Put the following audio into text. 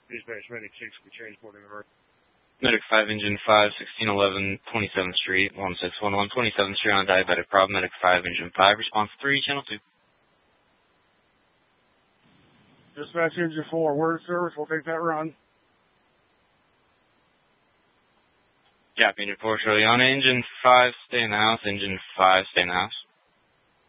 Dispatch Medic 6, we transporting her. Medic 5, Engine 5, 1611, 27th Street, 1611, 27th Street on a diabetic problem. Medic 5, Engine 5, response 3, channel 2. Dispatch Engine 4, word service, we'll take that run. Copy, Engine 4, Charlie on. Engine 5, stay in the house. Engine 5, stay in the house.